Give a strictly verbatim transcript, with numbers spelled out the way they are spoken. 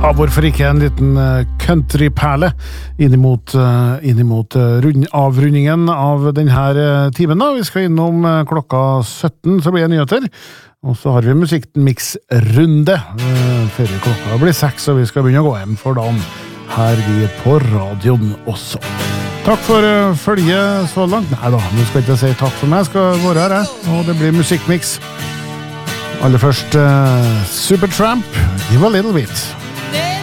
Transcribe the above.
Ja, hvorfor ikke en liten countryperle innimot, innimot rund, avrundingen av denne timen da. Vi skal innom klokka sytten, så blir det nyheter. Og så har vi musikkmix-runde før klokka blir seks, og vi skal begynne å gå hjem for dagen her vi på radioen også. Takk for følget så langt. Nei da, nå skal jeg ikke si takk for meg, jeg skal være her, jeg. Og det blir musikkmix. Aller først uh, Supertramp, Give a Little Bit.